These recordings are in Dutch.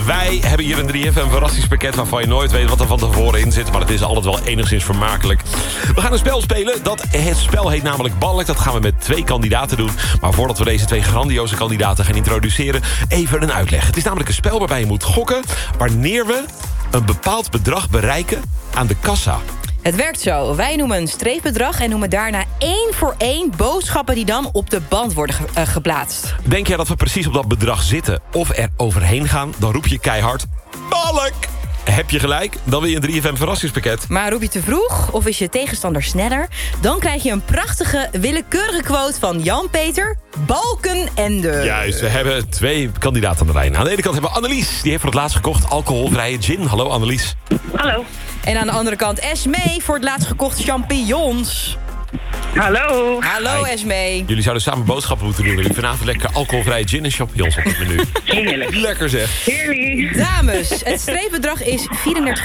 Wij hebben hier een 3FM verrassingspakket waarvan je nooit weet wat er van tevoren in zit. Maar het is altijd wel enigszins vermakelijk. We gaan een spel spelen. Het spel heet namelijk Balk. Dat gaan we met 2 kandidaten doen. Maar voordat we deze 2 grandioze kandidaten gaan introduceren, even een uitleg. Het is namelijk een spel waarbij je moet gokken wanneer we een bepaald bedrag bereiken aan de kassa. Het werkt zo. Wij noemen een streepbedrag en noemen daarna 1 voor 1 boodschappen die dan op de band worden geplaatst. Denk jij dat we precies op dat bedrag zitten of er overheen gaan, dan roep je keihard Balk! Heb je gelijk, dan wil je een 3FM verrassingspakket. Maar roep je te vroeg of is je tegenstander sneller, dan krijg je een prachtige, willekeurige quote van Jan-Peter Balkenende. Juist, we hebben 2 kandidaten aan de lijn. Aan de ene kant hebben we Annelies. Die heeft voor het laatst gekocht alcoholvrije gin. Hallo Annelies. Hallo. En aan de andere kant Esmee, voor het laatst gekocht champignons. Hallo. Hallo Hi. Esmee. Jullie zouden samen boodschappen moeten doen. Jullie vanavond lekker alcoholvrije gin en champignons op het menu. Heerlijk. Lekker zeg. Heerlijk. Dames, het streepbedrag is €34,66.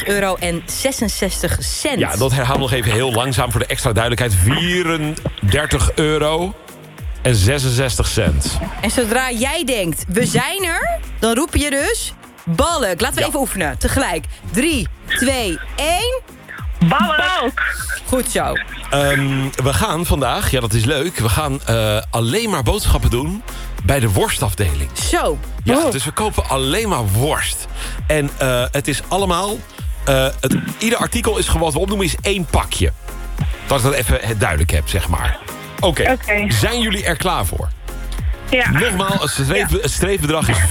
Ja, dat herhaal nog even heel langzaam voor de extra duidelijkheid. €34,66. En zodra jij denkt, we zijn er, dan roep je dus Balk. Laten we even oefenen, tegelijk. 3, 2, 1... Balk. Goed zo. We gaan vandaag, ja dat is leuk, we gaan alleen maar boodschappen doen bij de worstafdeling. Zo. Ja, dus we kopen alleen maar worst. En het is allemaal, ieder artikel is gewoon wat we opnoemen is 1 pakje. Dat ik dat even het duidelijk heb, zeg maar. Oké. Zijn jullie er klaar voor? Ja. Nogmaals, het streepbedrag is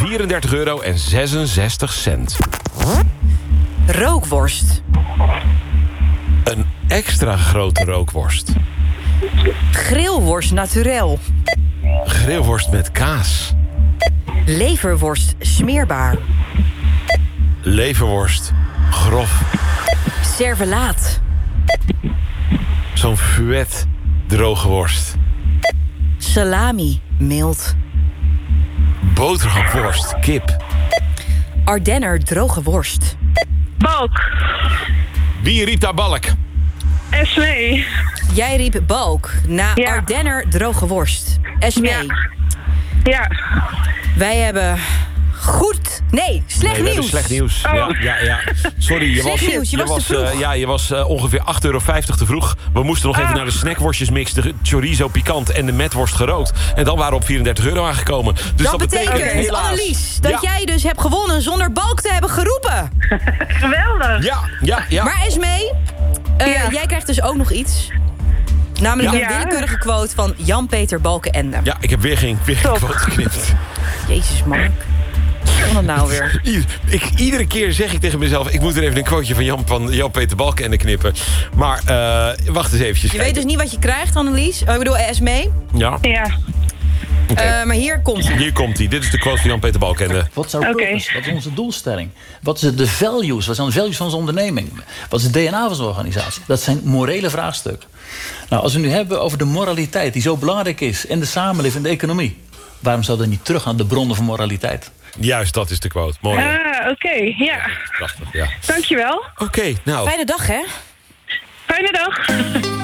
€34,66. Rookworst. Een extra grote rookworst. Grillworst naturel. Grillworst met kaas. Leverworst smeerbaar. Leverworst grof. Servelaat. Zo'n fuet droge worst. Salami mild. Boterhamworst kip. Ardenner droge worst. Balk. Wie riep daar Balk? Esmee. Jij riep Balk na Ja. Ardenner droge worst. Esmee, Ja. wij hebben goed... Nee, slecht Nee, we hebben nieuws. slecht nieuws. Oh. Ja. Sorry, je Slecht nieuws, je was te vroeg. je was ongeveer €8,50 te vroeg. We moesten nog even naar de snackworstjesmix, de chorizo pikant en de metworst gerookt. En dan waren we op €34 aangekomen. Dus Dat betekent, helaas... Annelies, dat jij dus hebt gewonnen zonder Balk te hebben geroepen. Geweldig. Ja. Maar Esmee, Ja. jij krijgt dus ook nog iets. Namelijk Ja. een willekeurige quote van Jan-Peter Balkenende. Ja, ik heb weer geen quote geknipt. Jezus, Mark. Wat kan dat nou weer? Iedere keer zeg ik tegen mezelf, ik moet er even een quoteje van Jan-Peter Balkenende knippen. Maar wacht eens eventjes. Je weet dus niet wat je krijgt, Annelies. Ik bedoel, Esmee. Ja, Ja. Maar hier komt hij. hier komt hij. Dit is de quote van Jan-Peter Balkenende. Wat is our purpose? Wat is onze doelstelling? Wat zijn de values? Wat zijn de values van onze onderneming? Wat is het DNA van onze organisatie? Dat zijn morele vraagstukken. Nou, als we het nu hebben over de moraliteit die zo belangrijk is in de samenleving en de economie, waarom zouden we niet terug naar de bronnen van moraliteit? Juist, dat is de quote. Mooi. hè? Oké. Ja. Prachtig, ja. Dankjewel. Oké, nou. Fijne dag, hè? Fijne dag.